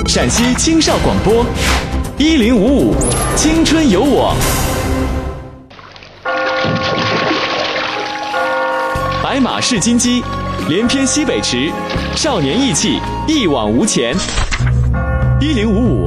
陕西青少广播1055青春有我。白马市金鸡，连篇西北池，少年意气，一往无前。1055